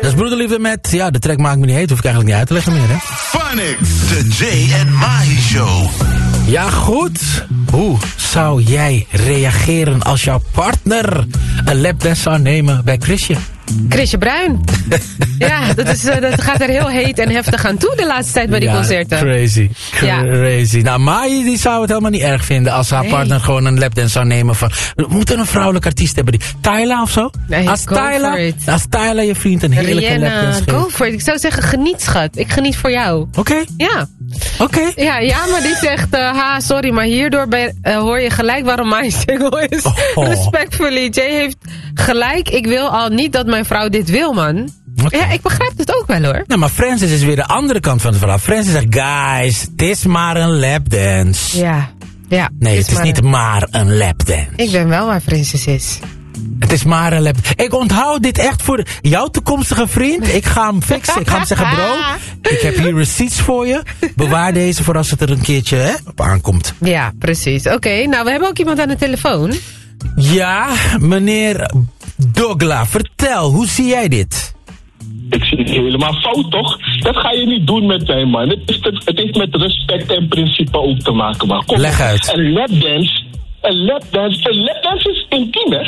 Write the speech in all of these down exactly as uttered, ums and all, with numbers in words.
Dat is Broederliefde met, ja, de track maakt me niet heet, hoef ik eigenlijk niet uit te leggen meer, hè? Phonics, de Jay en Mahi Show. Ja, goed. Hoe zou jij reageren als jouw partner een lapdance zou nemen bij Chrisje? Chrisje Bruin. Ja, dat, is, uh, dat gaat er heel heet en heftig aan toe de laatste tijd bij die ja, concerten. Crazy. Crazy. Ja. Nou, Mahi die zou het helemaal niet erg vinden als haar nee. partner gewoon een lapdance zou nemen van... We moeten een vrouwelijke artiest hebben. Die Tyla of zo? Nee, als, Tyla, als Tyla je vriend een heerlijke Rihanna, lapdance geeft. Go for it. Ik zou zeggen, geniet schat. Ik geniet voor jou. Oké. Okay. Ja. Oké. Okay. Ja, ja, maar die zegt, uh, ha, sorry, maar hierdoor ben, uh, hoor je gelijk waarom Mahi single is. Oh. Respectfully. Jay heeft gelijk. Ik wil al niet dat mijn vrouw dit wil, man. Okay. Ja, ik begrijp het ook wel, hoor. Ja, maar Francis is weer de andere kant van het verhaal. Francis zegt, guys, het is maar een lapdance. Ja. Ja. Nee, het is, het is niet een... maar een lapdance. Ik ben wel waar Francis is. Het is maar een lap. Ik onthoud dit echt voor jouw toekomstige vriend. Ik ga hem fixen. Ik ga hem zeggen, bro, ik heb hier receipts voor je. Bewaar deze voor als het er een keertje hè, op aankomt. Ja, precies. Oké, okay, nou, we hebben ook iemand aan de telefoon. Ja, meneer Dogla, vertel, hoe zie jij dit? Ik zie het helemaal fout, toch? Dat ga je niet doen met mij, man. Het, is te, het heeft met respect en principe ook te maken, man. Kom Leg uit. Een lapdance... Een lapdance, een lapdance is intiem, hè?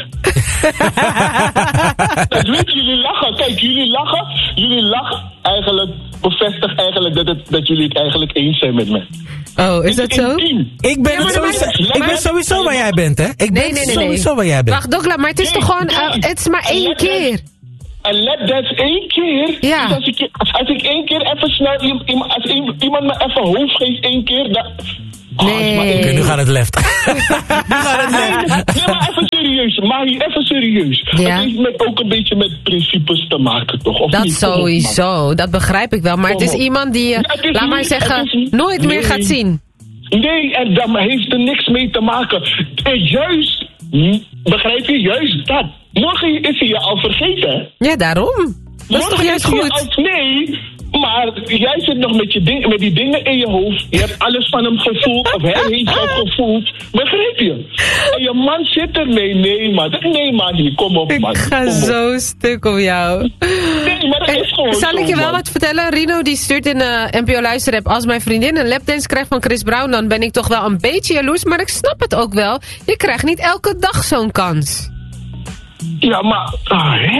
Dat weten jullie lachen. Kijk, jullie lachen. Jullie lachen eigenlijk bevestigt eigenlijk dat, het, dat jullie het eigenlijk eens zijn met me. Oh, is dat zo? Ik ben, ja, sowieso, ik ben sowieso waar jij bent, hè? Ik ben nee, nee, nee, sowieso nee. waar jij bent. Wacht, Dogla, maar het is nee, toch gewoon... Uh, het is maar één keer. Een lapdance één keer? Ja. Dus als, ik, als ik één keer even snel... Iemand, als iemand me even hoofd geeft één keer... Dan, nee. Oh, okay, nu gaat het left. Nu gaat het left. Nee, nee, maar even serieus. Mahi, even serieus. Ja. Het heeft met, ook een beetje met principes te maken, toch? Of dat niet? sowieso. Dat begrijp ik wel. Maar het is iemand die je, ja, laat maar zeggen, nooit nee. meer gaat zien. Nee, en dat heeft er niks mee te maken. En juist, begrijp je? Juist dat. Morgen is hij je al vergeten. Ja, daarom. Dat is toch juist goed? Al, nee, maar jij zit nog met, je ding, met die dingen in je hoofd. Je hebt alles van hem gevoeld, of hij heeft jou gevoeld. Begrijp je? En je man zit ermee. Nee, man. Nee, man. Hier, kom op, man. Ik ga zo op. stuk op jou. Nee, maar dat is gewoon Zal zo, ik je wel man. wat vertellen? Rino die stuurt in de N P O Luisterapp. Als mijn vriendin een lapdance krijgt van Chris Brown, dan ben ik toch wel een beetje jaloers. Maar ik snap het ook wel. Je krijgt niet elke dag zo'n kans. Ja, maar... Ah, hè?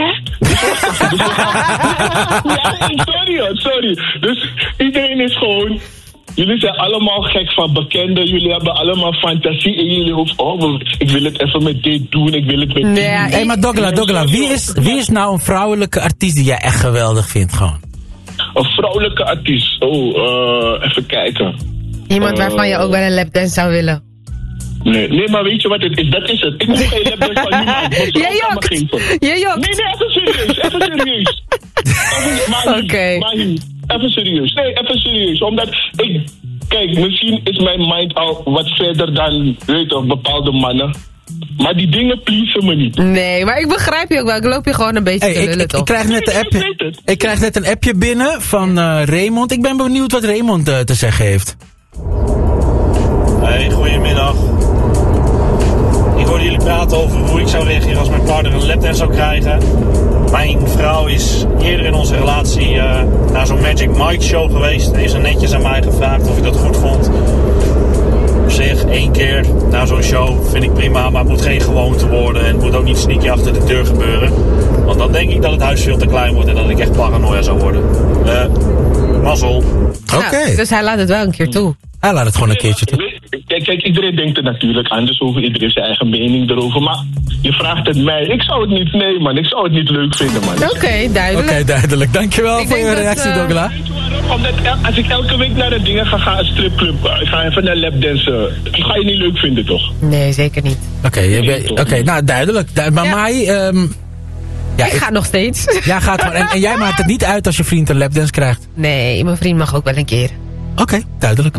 Ja, sorry, sorry. Dus iedereen is gewoon... Jullie zijn allemaal gek van bekenden. Jullie hebben allemaal fantasie in jullie hoofd. Oh, ik wil het even met dit doen. Ik wil het met dit ja, doen. Hé, hey, maar Dogla, Dogla, wie is, wie is nou een vrouwelijke artiest die jij echt geweldig vindt gewoon? Een vrouwelijke artiest? Oh, uh, even kijken. Iemand uh, waarvan je ook wel een lapdance zou willen? Nee, nee, maar weet je wat het is? Dat is het. Ik moet geen lapdance van niemand. Jij jokt. Jij jokt. Nee, nee, even serieus. Even serieus. Oké. Okay. Even serieus. Nee, even serieus. Omdat ik... Kijk, misschien is mijn mind al wat verder dan, weet je, bepaalde mannen. Maar die dingen pleasen me niet. Nee, maar ik begrijp je ook wel. Ik loop je gewoon een beetje hey, te lullen, ik, toch? Ik krijg net een appje, ik krijg net een appje binnen van uh, Raymond. Ik ben benieuwd wat Raymond uh, te zeggen heeft. Hey, goedemiddag. Ik hoorde jullie praten over hoe ik zou reageren als mijn partner een lapdance zou krijgen. Mijn vrouw is eerder in onze relatie uh, naar zo'n Magic Mike show geweest. En is er netjes aan mij gevraagd of ik dat goed vond. Op zich, één keer naar zo'n show vind ik prima, maar het moet geen gewoonte worden. En het moet ook niet sneaky achter de deur gebeuren. Want dan denk ik dat het huis veel te klein wordt en dat ik echt paranoia zou worden. Uh, mazzel. Oké. Okay. Ja, dus hij laat het wel een keer toe. Hij laat het gewoon een keertje toe. Kijk, kijk, iedereen denkt er natuurlijk anders over. Iedereen zijn eigen mening erover. Maar je vraagt het mij. Ik zou het niet, nee man. Ik zou het niet leuk vinden, man. Oké, okay, duidelijk. Oké, okay, duidelijk. Dankjewel ik voor je reactie, uh... Dogla. Weet je waarom? Omdat als ik elke week naar de dingen ga, ga een stripclub. Ik ga even naar lapdansen. Dat ga je niet leuk vinden, toch? Nee, zeker niet. Oké, okay, nee, okay, nou duidelijk. Du- maar ja. Mai... Um, ja, ik, ik ga nog steeds. Ja, gaat gewoon. En, en jij maakt het niet uit als je vriend een lapdance krijgt? Nee, mijn vriend mag ook wel een keer. Oké, okay, duidelijk.